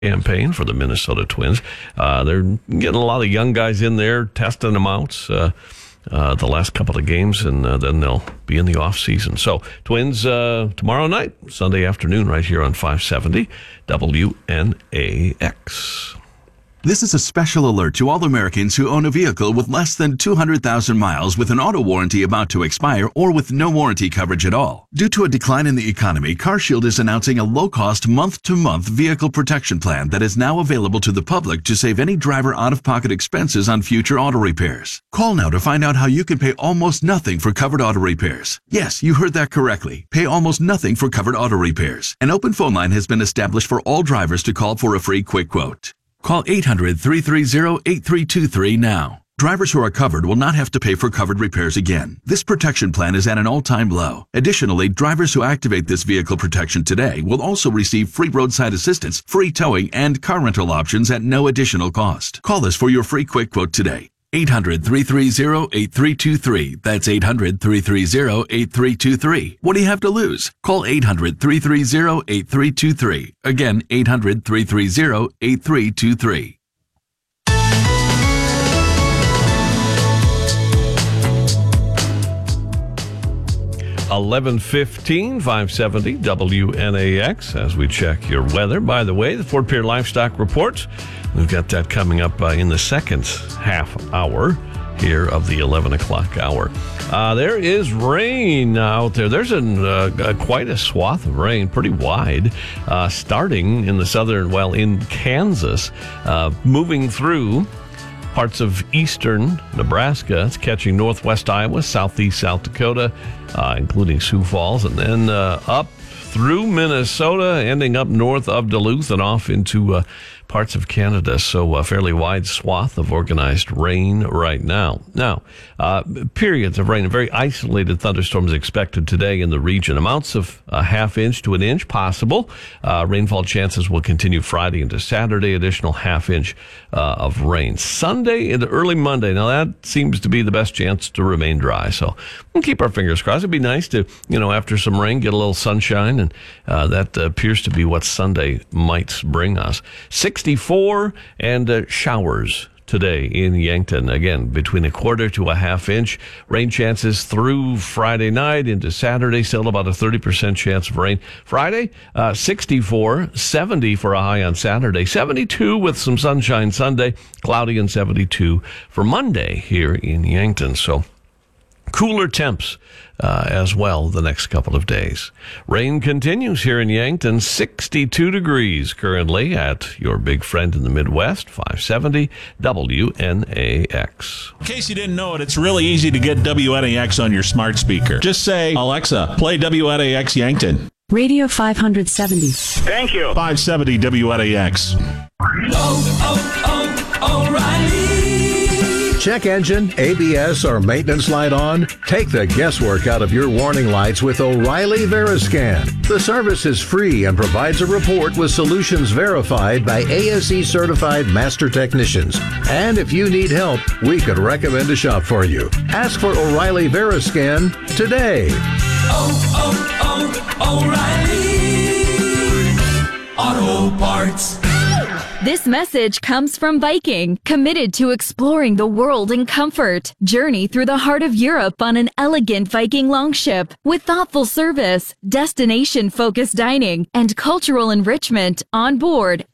campaign for the Minnesota Twins. They're getting a lot of young guys in there, testing them out the last couple of games, and then they'll be in the off season. So Twins tomorrow night, Sunday afternoon, right here on 570 WNAX. This is a special alert to all Americans who own a vehicle with less than 200,000 miles with an auto warranty about to expire or with no warranty coverage at all. Due to a decline in the economy, CarShield is announcing a low-cost month-to-month vehicle protection plan that is now available to the public to save any driver out-of-pocket expenses on future auto repairs. Call now to find out how you can pay almost nothing for covered auto repairs. Yes, you heard that correctly. Pay almost nothing for covered auto repairs. An open phone line has been established for all drivers to call for a free quick quote. Call 800-330-8323 now. Drivers who are covered will not have to pay for covered repairs again. This protection plan is at an all-time low. Additionally, drivers who activate this vehicle protection today will also receive free roadside assistance, free towing, and car rental options at no additional cost. Call us for your free quick quote today. 800-330-8323. That's 800-330-8323. What do you have to lose? Call 800-330-8323. Again, 800-330-8323. $11:15, 570 WNAX as we check your weather. By the way, the Fort Pierre Livestock Report, we've got that coming up in the second half hour here of the 11 o'clock hour. There is rain out there. There's quite a swath of rain, pretty wide, starting in the southern, in Kansas, moving through parts of eastern Nebraska. It's catching northwest Iowa, southeast South Dakota, including Sioux Falls, and then up through Minnesota, ending up north of Duluth and off into parts of Canada. So a fairly wide swath of organized rain right now. Now, periods of rain, very isolated thunderstorms expected today in the region. Amounts of a half inch to an inch possible. Rainfall chances will continue Friday into Saturday. Additional half inch of rain. Sunday into early Monday. Now that seems to be the best chance to remain dry. So we'll keep our fingers crossed. It'd be nice to, after some rain, get a little sunshine. And that appears to be what Sunday might bring us. 64 and showers today in Yankton. Again, between a quarter to a half inch. Rain chances through Friday night into Saturday. Still about a 30% chance of rain. Friday, 64, 70 for a high on Saturday. 72 with some sunshine Sunday. Cloudy and 72 for Monday here in Yankton. So cooler temps as well the next couple of days. Rain continues here in Yankton. 62 degrees currently at your big friend in the Midwest, 570 WNAX. In case you didn't know it, it's really easy to get WNAX on your smart speaker. Just say, Alexa, play WNAX Yankton. Radio 570. Thank you. 570 WNAX. O'Reilly. Check engine, ABS, or maintenance light on? Take the guesswork out of your warning lights with O'Reilly Veriscan. The service is free and provides a report with solutions verified by ASE certified master technicians. And if you need help, we could recommend a shop for you. Ask for O'Reilly Veriscan today. O'Reilly Auto Parts. This message comes from Viking, committed to exploring the world in comfort. Journey through the heart of Europe on an elegant Viking longship with thoughtful service, destination-focused dining, and cultural enrichment on board